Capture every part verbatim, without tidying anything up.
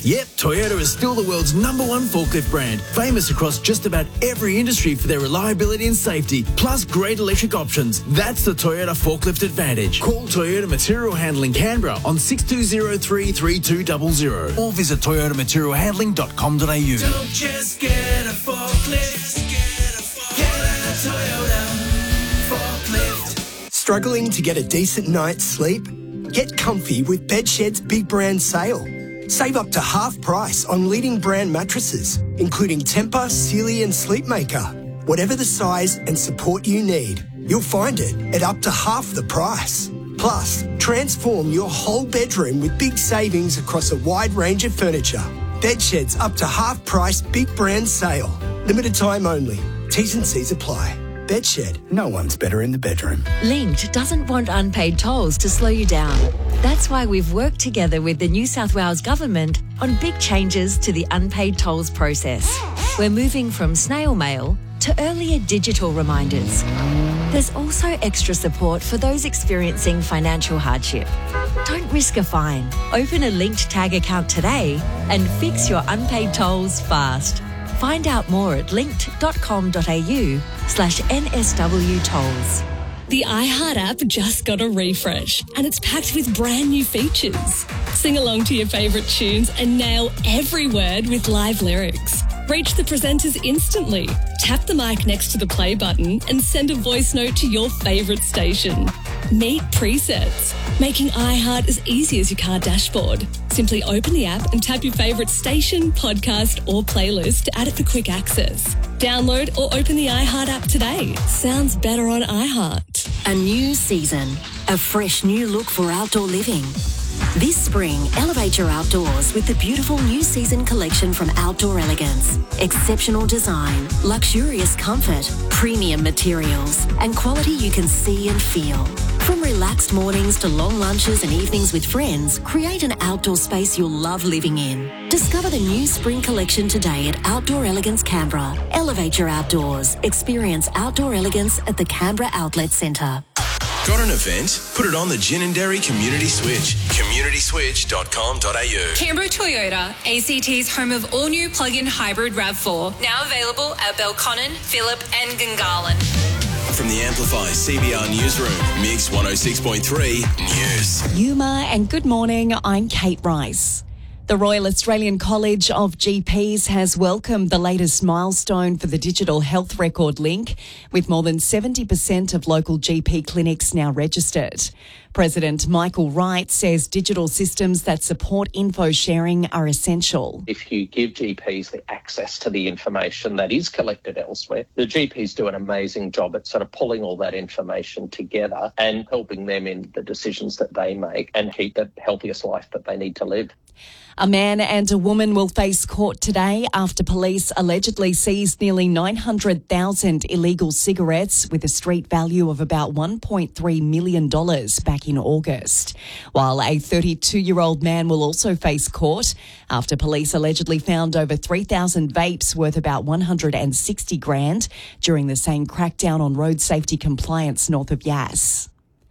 Yep, Toyota is still the world's number one forklift brand, famous across just about every industry for their reliability and safety, plus great electric options. That's the Toyota Forklift Advantage. Call Toyota Material Handling Canberra on six two zero three, three two zero zero or visit toyota material handling dot com dot a u. Don't just get a forklift, get a, forklift. Get a Toyota Forklift. Struggling to get a decent night's sleep? Get comfy with Bedshed's Big Brand Sale. Save up to half price on leading brand mattresses, including Tempur, Sealy and Sleepmaker. Whatever the size and support you need, you'll find it at up to half the price. Plus, transform your whole bedroom with big savings across a wide range of furniture. Bedshed's up to half price Big Brand Sale. Limited time only. T's and C's apply. Bedshed, no one's better in the bedroom. Linked doesn't want unpaid tolls to slow you down. That's why we've worked together with the New South Wales Government on big changes to the unpaid tolls process. We're moving from snail mail to earlier digital reminders. There's also extra support for those experiencing financial hardship. Don't risk a fine. Open a Linked Tag account today and fix your unpaid tolls fast. Find out more at linked dot com dot a u slash N S W tolls. The iHeart app just got a refresh and it's packed with brand new features. Sing along to your favourite tunes and nail every word with live lyrics. Reach the presenters instantly. Tap the mic next to the play button and send a voice note to your favourite station. Meet presets, making iHeart as easy as your car dashboard. Simply open the app and tap your favourite station, podcast or playlist to add it for quick access. Download or open the iHeart app today. Sounds better on iHeart. A new season, a fresh new look for outdoor living. This spring, elevate your outdoors with the beautiful new season collection from Outdoor Elegance. Exceptional design, luxurious comfort, premium materials, and quality you can see and feel. From relaxed mornings to long lunches and evenings with friends, create an outdoor space you'll love living in. Discover the new spring collection today at Outdoor Elegance Canberra. Elevate your outdoors. Experience outdoor elegance at the Canberra Outlet Centre. Got an event? Put it on the Gin and Dairy Community Switch. community switch dot com dot a u. Canberra Toyota, A C T's home of all-new plug-in hybrid RAV four. Now available at Belconnen, Phillip and Gungahlin. From the Amplify C B R Newsroom, Mix one oh six point three News. Yuma and good morning, I'm Kate Rice. The Royal Australian College of G Ps has welcomed the latest milestone for the digital health record link, with more than seventy percent of local G P clinics now registered. President Michael Wright says digital systems that support info sharing are essential. If you give G Ps the access to the information that is collected elsewhere, the G Ps do an amazing job at sort of pulling all that information together and helping them in the decisions that they make and keep the healthiest life that they need to live. A man and a woman will face court today after police allegedly seized nearly nine hundred thousand illegal cigarettes with a street value of about one point three million dollars back in August. While a thirty-two-year-old man will also face court after police allegedly found over three thousand vapes worth about one hundred sixty grand during the same crackdown on road safety compliance north of Yass.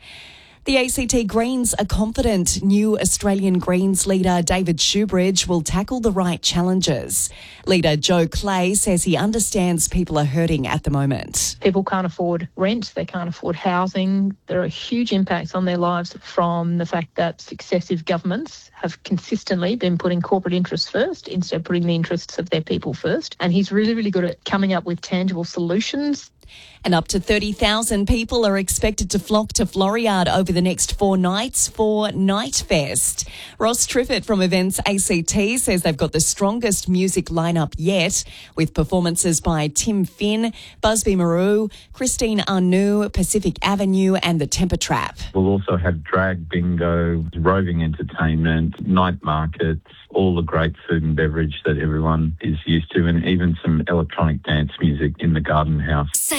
The A C T Greens are confident new Australian Greens leader David Shoebridge will tackle the right challenges. Leader Joe Clay says he understands people are hurting at the moment. People can't afford rent, they can't afford housing. There are huge impacts on their lives from the fact that successive governments have consistently been putting corporate interests first instead of putting the interests of their people first. And he's really, really good at coming up with tangible solutions. And up to thirty thousand people are expected to flock to Floriade over the next four nights for Night Fest. Ross Triffett from Events A C T says they've got the strongest music lineup yet, with performances by Tim Finn, Busby Maru, Christine Arnoux, Pacific Avenue and the Temper Trap. We'll also have drag bingo, roving entertainment, night markets, all the great food and beverage that everyone is used to, and even some electronic dance music in the Garden House. Say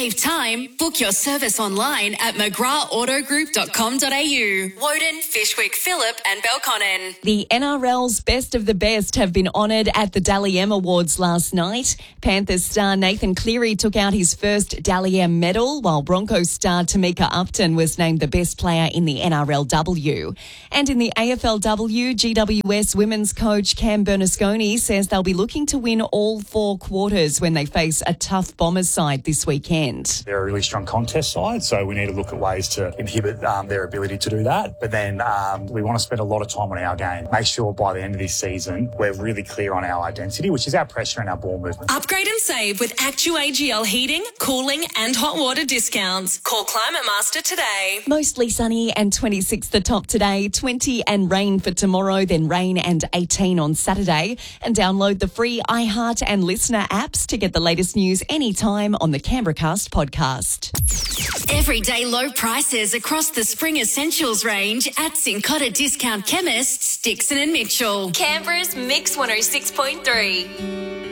save time, book your service online at mcgrath auto group dot com dot a u. Woden, Fishwick, Phillip and Belconnen. The N R L's best of the best have been honoured at the Dally M Awards last night. Panthers star Nathan Cleary took out his first Dally M medal, while Broncos star Tamika Upton was named the best player in the N R L W. And in the A F L W, G W S women's coach Cam Bernasconi says they'll be looking to win all four quarters when they face a tough Bombers side this weekend. They're a really strong contest side, so we need to look at ways to inhibit um, their ability to do that. But then um, we want to spend a lot of time on our game. Make sure by the end of this season we're really clear on our identity, which is our pressure and our ball movement. Upgrade and save with Actu A G L heating, cooling and hot water discounts. Call Climate Master today. Mostly sunny and twenty-six the top today, twenty and rain for tomorrow, then rain and eighteen on Saturday. And download the free iHeart and Listener apps to get the latest news anytime on the CanberraCast podcast. Everyday low prices across the Spring Essentials range at Cincotta Discount Chemists, Dixon and Mitchell. Canberra's Mix one oh six point three.